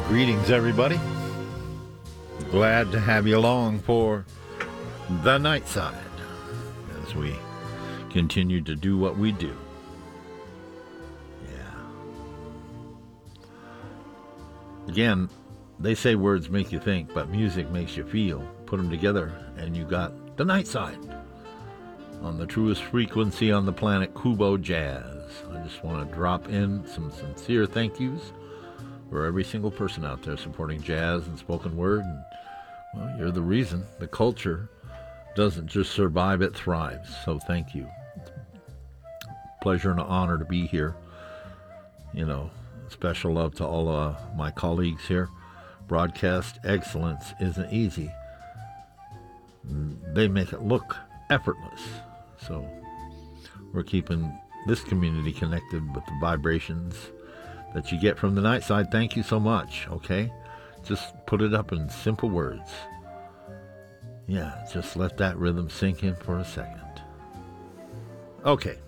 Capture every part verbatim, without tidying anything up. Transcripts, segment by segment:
Greetings, everybody. Glad to have you along for the night side as we continue to do what we do. Yeah. Again, they say words make you think, but music makes you feel. Put them together, and you got the night side on the truest frequency on the planet, Kubo Jazz. I just want to drop in some sincere thank yous for every single person out there supporting jazz and spoken word. And, well, you're the reason the culture doesn't just survive, it thrives. So thank you. Pleasure and an honor to be here. You know, special love to all uh, my colleagues here. Broadcast excellence isn't easy. They make it look effortless. So we're keeping this community connected with the vibrations that you get from the night side. Thank you so much, okay? Just put it up in simple words. Yeah, just let that rhythm sink in for a second. Okay.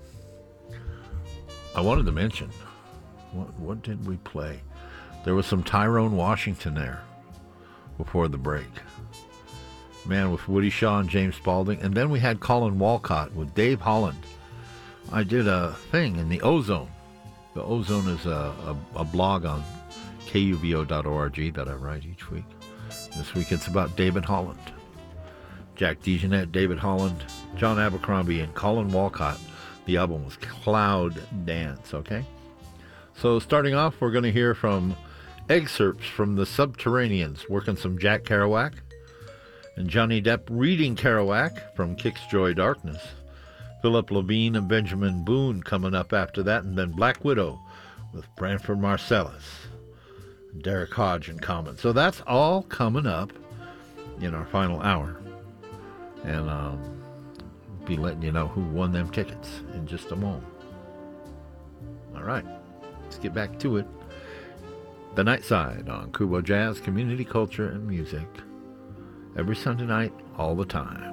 I wanted to mention, what, what did we play? There was some Tyrone Washington there before the break. Man, with Woody Shaw and James Spaulding. And then we had Colin Walcott with Dave Holland. I did a thing in the Ozone. The Ozone is a, a, a blog on K U V O dot org that I write each week. This week it's about David Holland. Jack DeJohnette, David Holland, John Abercrombie, and Colin Walcott. The album was Cloud Dance, okay? So starting off, we're going to hear from excerpts from the Subterraneans, working some Jack Kerouac, and Johnny Depp reading Kerouac from Kicks Joy Darkness. Philip Levine and Benjamin Boone coming up after that, and then Black Widow with Branford Marsalis, Derek Hodge in common. So that's all coming up in our final hour. And um, be letting you know who won them tickets in just a moment. All right, let's get back to it. The Night Side on Kubo Jazz, Community Culture and Music. Every Sunday night, all the time.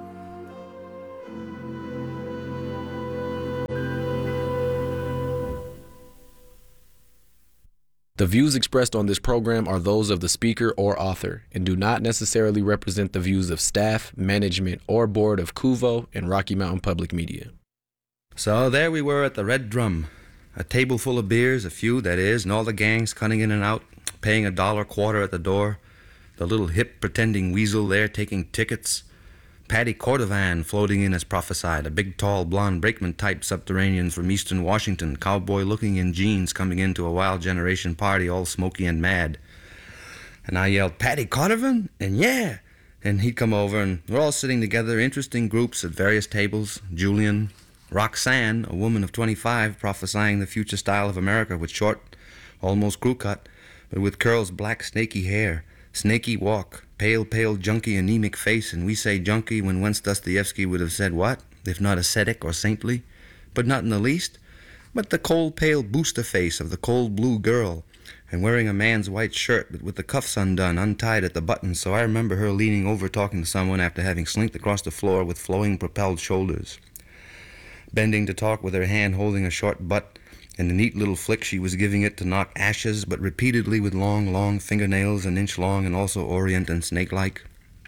The views expressed on this program are those of the speaker or author and do not necessarily represent the views of staff, management, or board of Kuvo and Rocky Mountain Public Media. So there we were at the Red Drum. A table full of beers, a few, that is, and all the gangs cutting in and out, paying a dollar quarter at the door. The little hip pretending weasel there taking tickets. Paddy Cordovan floating in as prophesied, a big tall blonde brakeman-type subterranean from eastern Washington, cowboy-looking in jeans, coming into a Wild Generation party all smoky and mad. And I yelled, "Paddy Cordovan?" And yeah! And he'd come over, and we're all sitting together, interesting groups at various tables. Julian, Roxanne, a woman of twenty-five, prophesying the future style of America with short, almost crew cut, but with curls, black, snaky hair, snaky walk, pale, pale, junky, anemic face, and we say junky when Wentz Dostoevsky would have said what, if not ascetic or saintly, but not in the least, but the cold, pale booster face of the cold blue girl, and wearing a man's white shirt, but with the cuffs undone, untied at the buttons, so I remember her leaning over talking to someone after having slinked across the floor with flowing, propelled shoulders, bending to talk with her hand holding a short butt, and the neat little flick she was giving it to knock ashes, but repeatedly with long, long fingernails, an inch long and also orient and snake-like.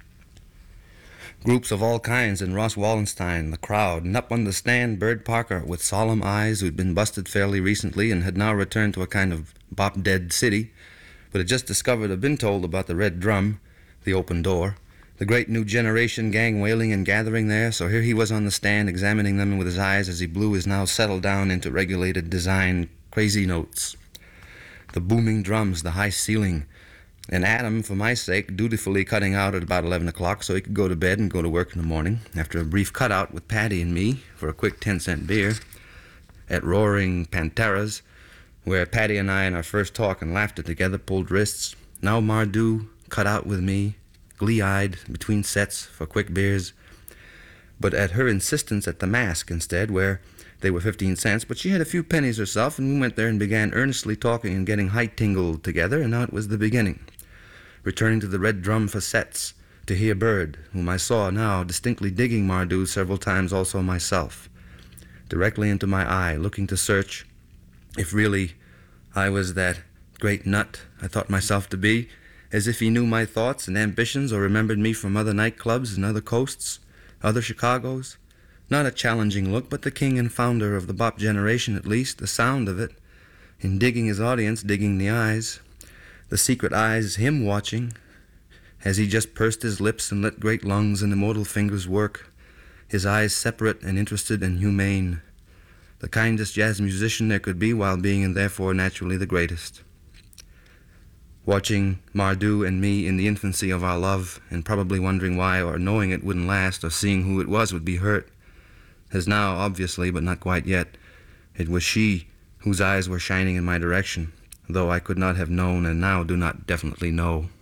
Groups of all kinds, and Ross Wallenstein, the crowd, and up on the stand, Bird Parker, with solemn eyes, who'd been busted fairly recently and had now returned to a kind of bop-dead city, but had just discovered or been told about the Red Drum, the open door, the great new generation gang wailing and gathering there, so here he was on the stand examining them with his eyes as he blew his now settled down into regulated design crazy notes. The booming drums, the high ceiling, and Adam, for my sake, dutifully cutting out at about eleven o'clock so he could go to bed and go to work in the morning, after a brief cutout with Paddy and me for a quick ten-cent beer at Roaring Panteras, where Paddy and I in our first talk and laughter together pulled wrists. Now Mardu cut out with me, glee-eyed, between sets for quick beers, but at her insistence at the Mask instead, where they were fifteen cents, but she had a few pennies herself, and we went there and began earnestly talking and getting high-tingled together, and now it was the beginning. Returning to the Red Drum for sets, to hear Bird, whom I saw now distinctly digging Mardu several times also myself, directly into my eye, looking to search if really I was that Great nut, I thought myself to be, as if he knew my thoughts and ambitions or remembered me from other nightclubs and other coasts, other Chicagos. Not a challenging look, but the king and founder of the bop generation at least, the sound of it. In digging his audience, digging the eyes. The secret eyes, him watching, as he just pursed his lips and let great lungs and immortal fingers work. His eyes separate and interested and humane. The kindest jazz musician there could be while being and therefore naturally the greatest. Watching Mardu and me in the infancy of our love, and probably wondering why, or knowing it wouldn't last, or seeing who it was would be hurt. As now, obviously, but not quite yet, it was she whose eyes were shining in my direction, though I could not have known and now do not definitely know.